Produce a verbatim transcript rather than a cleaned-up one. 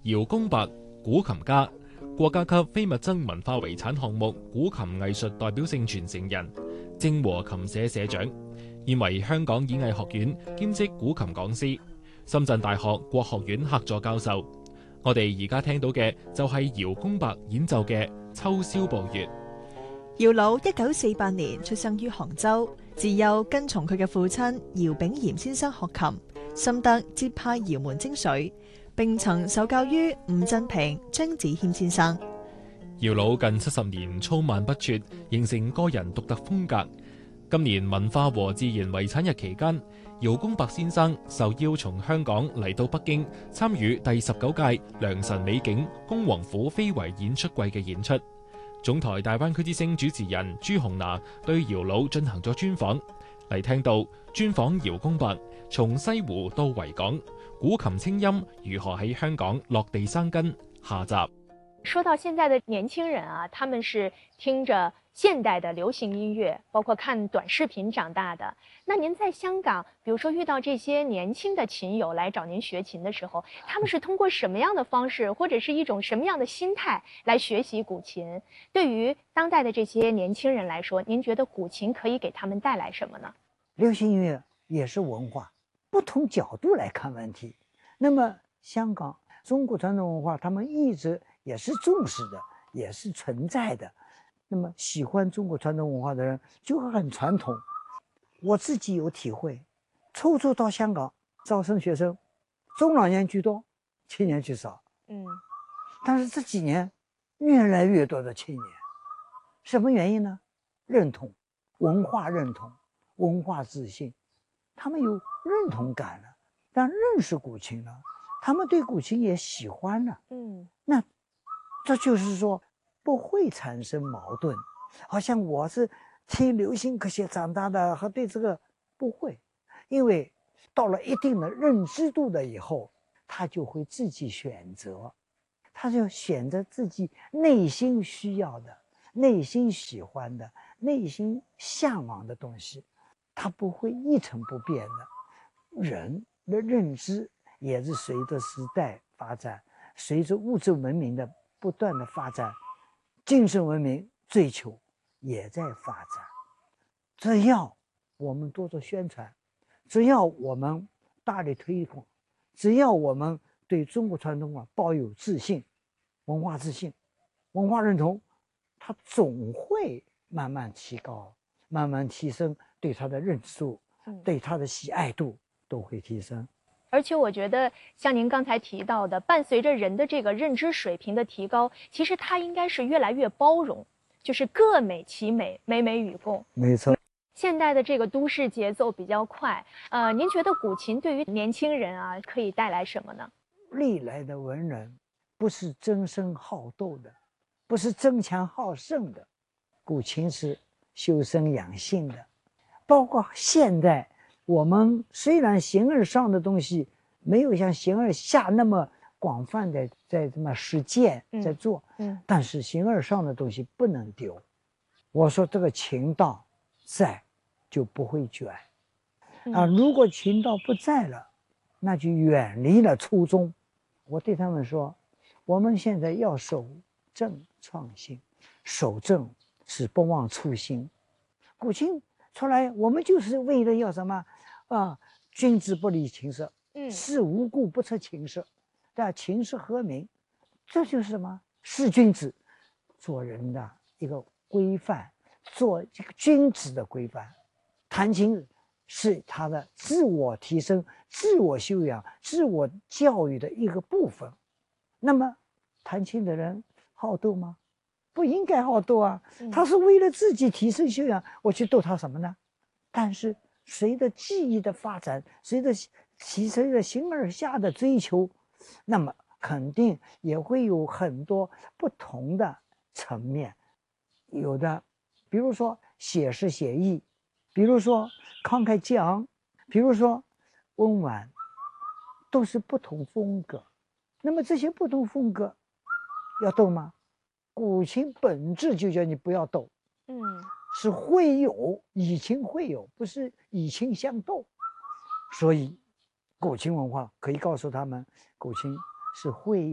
姚公伯，古琴家，國家級非物質文化遺產項目古琴藝術代表性傳承人，正和琴社社長，現為香港演藝學院兼職古琴講師，深圳大學國學院客座教授。我哋而家聽到嘅就係姚公伯演奏嘅《秋宵步月》。 姚老一九四八年出生於杭州，自幼跟從佢嘅父親姚炳炎先生學琴，深得接派姚門精髓，並曾受教於吳振平、張子謙先生。 姚老近七十年操漫不絕，形成個人獨特風格。今年文化和自然遺產日期間，姚公伯先生受邀從香港嚟到北京參與第十九屆良辰美景恭王府非遺演出季嘅演出。總台大灣區之聲主持人朱紅娜對姚老進行咗專訪，嚟聽到專訪姚公伯從西湖到維港，古琴清音如何喺香港落地生根。下集說到現在的年輕人啊，他們是聽着現代的流行音樂，包括看短視頻長大的。那您在香港，比如說遇到這些年輕的琴友來找您學琴的時候，他們是通過什麼樣的方式，或者是一種什麼樣的心態來學習古琴？對於當代的這些年輕人來說，您覺得古琴可以給他們帶來什麼呢？ 流行音樂也是文化，不同角度來看問題。那麼香港中國傳統文化，他們一直也是重視的，也是存在的。那麼喜歡中國傳統文化的人就很傳統。我自己有體會，初初到香港招生學生，中老年居多，青年居少。 嗯， 但是這幾年越來越多的青年，什麼原因呢？認同，文化認同，文化自信，他們有認同感了，但認識古琴了，他們對古琴也喜歡了。 嗯， 那這就是說不會產生矛盾，好像我是聽流行歌曲長大的，和對這個不會，因為到了一定的認知度了以後，他就會自己選擇，他就選擇自己內心需要的、內心喜歡的、內心向往的東西，他不會一成不變的。人的認知也是隨着時代發展，隨着物質文明的不斷的發展，精神文明追求也在發展。只要我們多做宣傳，只要我們大力推廣，只要我們對中國傳統文化抱有自信、文化自信、文化認同，它總會慢慢提高，慢慢提升，對它的認知度、 嗯、 對它的喜愛度都會提升。 而且我覺得像您剛才提到的，伴隨着人的這個認知水平的提高，其實它應該是越來越包容，就是各美其美，美美與共。 沒錯。 現代的這個都市節奏比較快，呃，您覺得古琴對於年輕人啊可以帶來什麼呢？ 歷來的文人不是爭生好鬥的，不是爭強好勝的，古琴是修身養性的。包括現代我們雖然形而上的東西沒有像形而下那麼廣泛的在這麼實踐在做，嗯嗯、但是形而上的東西不能丟。我說這個琴道在就不會捲，啊，如果琴道不在了，那就遠離了初衷。我對他們說，我們現在要守正創新，守正是不忘初心。古琴出來，我們就是為了要什麼啊？君子不離琴瑟，嗯，事無故不出琴瑟，對吧？琴瑟和鳴，這就是什麼？是君子做人的一個規範，做一個君子的規範。彈琴是他的自我提升、自我修養、自我教育的一個部分。那麼，彈琴的人好鬥嗎？不應該好鬥啊！他是為了自己提升修養，我去鬥他什麼呢？但是隨着技藝的發展，隨着其隨着形而下的追求，那麼肯定也會有很多不同的層面。有的，比如說寫實寫意，比如說慷慨激昂，比如說溫婉，都是不同風格。那麼這些不同風格要鬥嗎？古琴本質就叫你不要鬥，嗯，是會有，以琴會有，不是以琴相鬥。所以古琴文化可以告訴他們，古琴是會